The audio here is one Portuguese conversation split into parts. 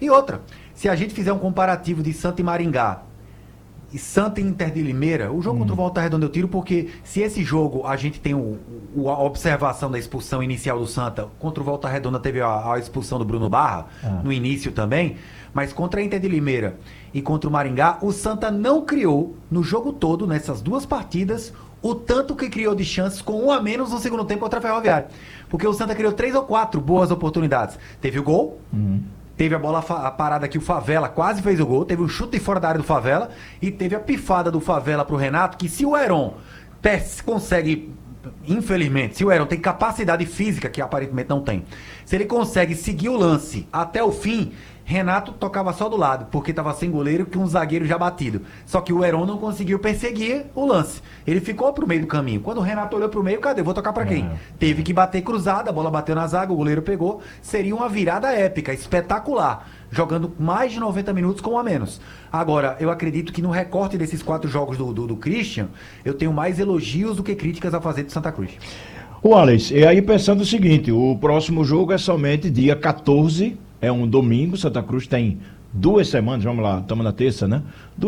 E outra, se a gente fizer um comparativo de Santa e Maringá e Santa e Inter de Limeira, o jogo contra o Volta Redonda eu tiro porque se esse jogo a gente tem a observação da expulsão inicial do Santa, contra o Volta Redonda teve a expulsão do Bruno Barra, no início também, mas contra a Inter de Limeira e contra o Maringá, o Santa não criou no jogo todo, nessas duas partidas, o tanto que criou de chances com um a menos no segundo tempo contra a Ferroviária. Porque o Santa criou 3 ou 4 boas oportunidades. Teve o gol, teve a bola a parada que o Favela quase fez o gol, teve um chute fora da área do Favela e teve a pifada do Favela pro Renato, que se o Heron consegue, infelizmente, se o Heron tem capacidade física, que aparentemente não tem, se ele consegue seguir o lance até o fim, Renato tocava só do lado, porque estava sem goleiro com um zagueiro já batido. Só que o Heron não conseguiu perseguir o lance. Ele ficou pro meio do caminho. Quando o Renato olhou pro meio, cadê? Vou tocar para quem? Teve que bater cruzada, a bola bateu na zaga, o goleiro pegou. Seria uma virada épica, espetacular. Jogando mais de 90 minutos com um a menos. Agora, eu acredito que no recorte desses 4 jogos do Christian, eu tenho mais elogios do que críticas a fazer de Santa Cruz. O Alex, e aí pensando o seguinte, o próximo jogo é somente dia 14, é um domingo, Santa Cruz tem 2 semanas, vamos lá, estamos na terça, né?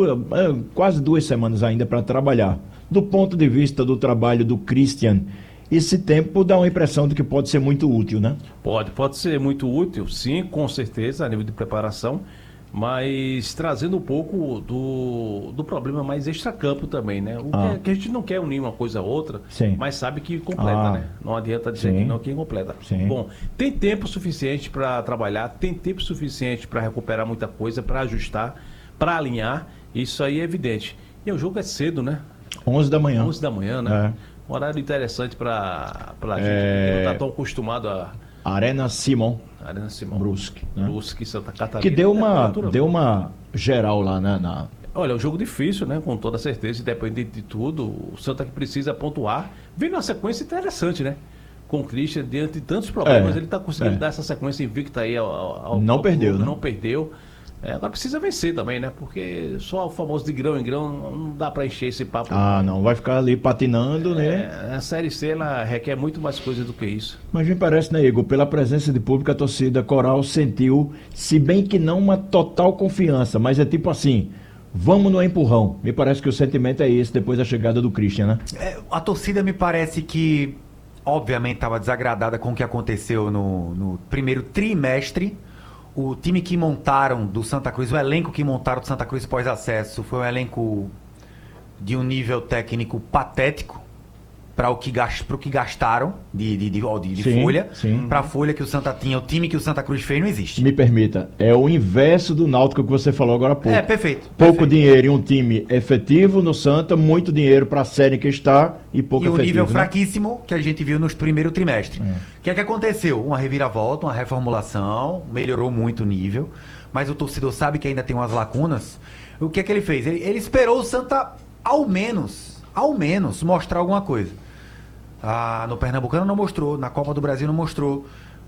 Quase 2 semanas ainda para trabalhar. Do ponto de vista do trabalho do Christian, esse tempo dá uma impressão de que pode ser muito útil, né? Pode ser muito útil, sim, com certeza, a nível de preparação, mas trazendo um pouco do problema mais extracampo também, né? Que a gente não quer unir uma coisa a outra, sim, mas sabe que completa, né? Não adianta dizer sim, que não, que completa. Sim. Bom, tem tempo suficiente para trabalhar, tem tempo suficiente para recuperar muita coisa, para ajustar, para alinhar, isso aí é evidente. E o jogo é cedo, né? 11 da manhã. 11 da manhã, né? Um horário interessante para a gente que não está tão acostumado a... Arena Simon Brusque, né? Brusque, Santa Catarina. Que deu uma geral lá, né? Olha, é um jogo difícil, né? Com toda certeza, independente de tudo. O Santa que precisa pontuar. Vem numa sequência interessante, né? Com o Christian, diante de tantos problemas, ele está conseguindo dar essa sequência invicta aí não perdeu, clube, né? Não perdeu. Agora precisa vencer também, né? Porque só o famoso de grão em grão não dá para encher esse papo. Não, vai ficar ali patinando, né? A Série C, ela requer muito mais coisa do que isso. Mas me parece, né, Igor, pela presença de público, a torcida Coral sentiu, se bem que não uma total confiança, mas é tipo assim, vamos no empurrão. Me parece que o sentimento é esse depois da chegada do Christian, né? A torcida me parece que, obviamente, estava desagradada com o que aconteceu no primeiro trimestre. O time que montaram do Santa Cruz, o elenco que montaram do Santa Cruz pós-acesso foi um elenco de um nível técnico patético para o que gastaram de folha. Para a folha que o Santa tinha, o time que o Santa Cruz fez não existe. Me permita, é o inverso do Náutico que você falou agora há pouco. Perfeito. Pouco dinheiro em um time efetivo no Santa, muito dinheiro para a série que está e pouco efetivo. E o nível né? fraquíssimo que a gente viu nos primeiros trimestres. O que é que aconteceu? Uma reviravolta, uma reformulação, melhorou muito o nível, mas o torcedor sabe que ainda tem umas lacunas. O que é que ele fez? Ele esperou o Santa ao menos mostrar alguma coisa. No Pernambucano não mostrou, na Copa do Brasil não mostrou.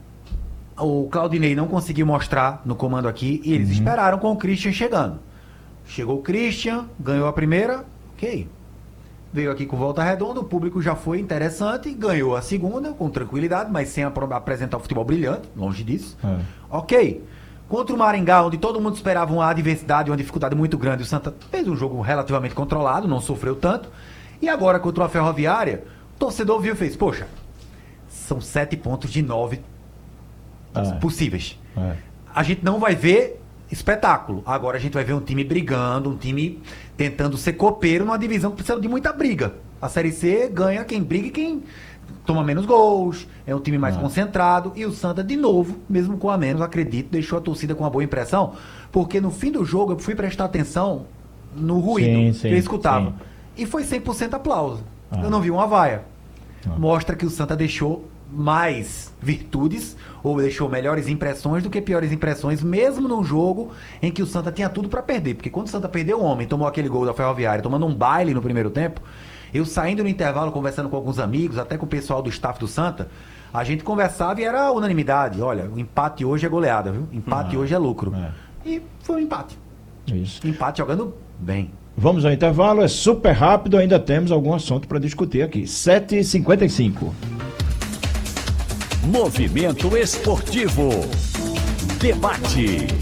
O Claudinei não conseguiu mostrar no comando aqui e eles esperaram com o Christian chegando. Chegou o Christian, ganhou a primeira, ok. Veio aqui com Volta Redonda, o público já foi interessante, ganhou a segunda com tranquilidade, mas sem apresentar o futebol brilhante, longe disso. Ok. Contra o Maringá, onde todo mundo esperava uma adversidade, uma dificuldade muito grande, o Santa fez um jogo relativamente controlado, não sofreu tanto. E agora contra a Ferroviária, o torcedor viu e fez, poxa, são 7 pontos de 9 possíveis. A gente não vai ver espetáculo. Agora a gente vai ver um time brigando, um time tentando ser copeiro numa divisão que precisa de muita briga. A Série C ganha quem briga e quem toma menos gols, é um time mais concentrado. E o Santa, de novo, mesmo com a menos, acredito, deixou a torcida com uma boa impressão, porque no fim do jogo eu fui prestar atenção no ruído que eu escutava. E foi 100% aplauso. Eu não vi uma vaia. Mostra que o Santa deixou mais virtudes, ou deixou melhores impressões do que piores impressões, mesmo num jogo em que o Santa tinha tudo para perder. Porque quando o Santa perdeu o homem, tomou aquele gol da Ferroviária, tomando um baile no primeiro tempo, eu saindo no intervalo, conversando com alguns amigos, até com o pessoal do staff do Santa, a gente conversava e era unanimidade. Olha, o empate hoje é goleada, viu? Empate hoje é lucro. E foi um empate. Isso. Empate jogando bem. Vamos ao intervalo, é super rápido, ainda temos algum assunto para discutir aqui. 7h55. Movimento Esportivo. Debate.